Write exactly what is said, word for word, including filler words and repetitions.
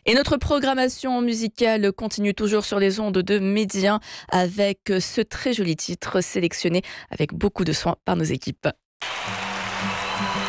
Et notre programmation musicale continue toujours sur les ondes de Média avec ce très joli titre sélectionné avec beaucoup de soin par nos équipes.